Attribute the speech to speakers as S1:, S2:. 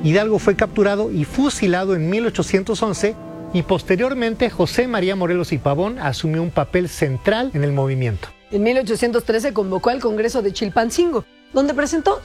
S1: Hidalgo fue capturado y fusilado en 1811 y posteriormente José María Morelos y Pavón asumió un papel central en el movimiento.
S2: En 1813 convocó al Congreso de Chilpancingo, donde presentó